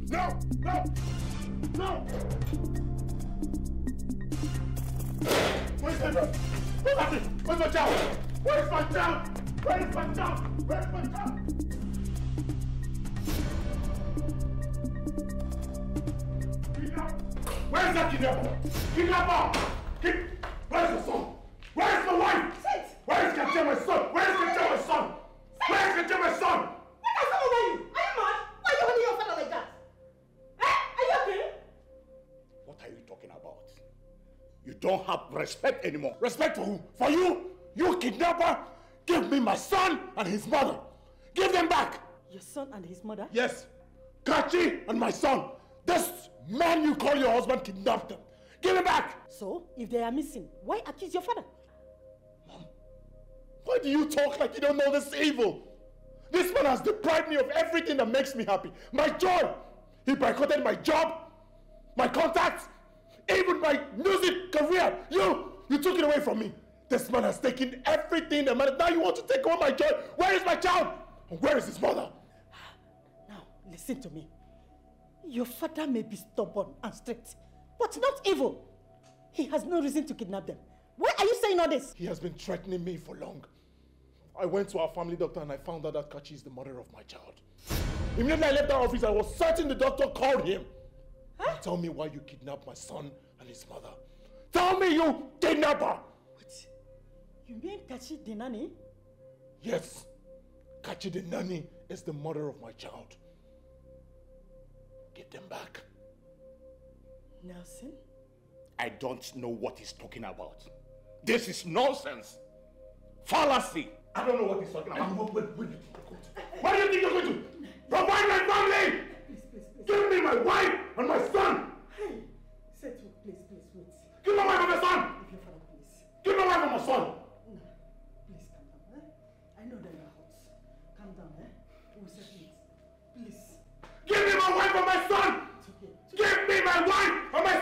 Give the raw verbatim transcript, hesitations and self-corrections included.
No! No! No! Where's my child? What's happening? Where's my child? Where's my child? Where's my child? Where's my child? Where's that kidnapper? Kidnapper! Kid Where's the son? Where's my wife? Sit! Where's Katia, my son? Where's Katia, my son? Where's Katia, my son? What has come over you? Are you mad? Why are you holding your father like that? Eh? Are you okay? What are you talking about? You don't have respect anymore. Respect for who? For you? You kidnapper? Give me my son and his mother. Give them back. Your son and his mother? Yes. Kachi and my son. This man you call your husband kidnapped them. Give him back. So, if they are missing, why accuse your father? Mom, why do you talk like you don't know this evil? This man has deprived me of everything that makes me happy. My joy. He boycotted my job, my contacts, even my music career. You, you took it away from me. This man has taken everything that matters. Now you want to take away my joy. Where is my child? And where is his mother? Now, listen to me. Your father may be stubborn and strict, but not evil. He has no reason to kidnap them. Why are you saying all this? He has been threatening me for long. I went to our family doctor and I found out that Kachi is the mother of my child. Immediately I left that office, I was certain the doctor called him. Huh? Tell me why you kidnapped my son and his mother. Tell me, you kidnapper! What? You mean Kachi the nanny? Yes. Kachi the nanny is the mother of my child. Get them back. Nelson? I don't know what he's talking about. This is nonsense. Fallacy. I don't know what he's talking about. Wait, wait, wait. What do you think you're going to? Provide my family! Please, please, please. Give me my wife and my son!